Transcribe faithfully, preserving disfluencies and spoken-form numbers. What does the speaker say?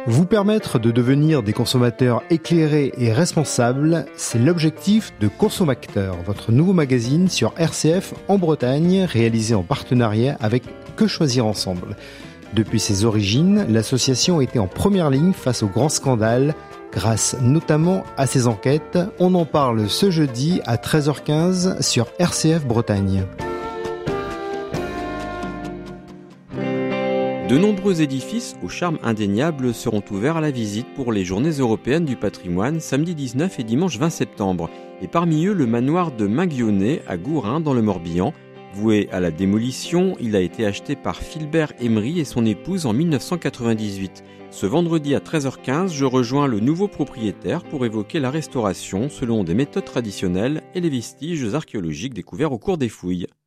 Vous permettre de devenir des consommateurs éclairés et responsables, c'est l'objectif de Consomacteur, votre nouveau magazine sur R C F en Bretagne, réalisé en partenariat avec Que Choisir Ensemble. Depuis ses origines, l'association était en première ligne face aux grands scandales, grâce notamment à ses enquêtes. On en parle ce jeudi à treize heures quinze sur R C F Bretagne. De nombreux édifices au charme indéniable seront ouverts à la visite pour les Journées européennes du patrimoine samedi dix-neuf et dimanche vingt septembre. Et parmi eux, le manoir de Minguionnet à Gourin dans le Morbihan. Voué à la démolition, il a été acheté par Philbert Emery et son épouse en dix-neuf cent quatre-vingt-dix-huit. Ce vendredi à treize heures quinze, je rejoins le nouveau propriétaire pour évoquer la restauration selon des méthodes traditionnelles et les vestiges archéologiques découverts au cours des fouilles.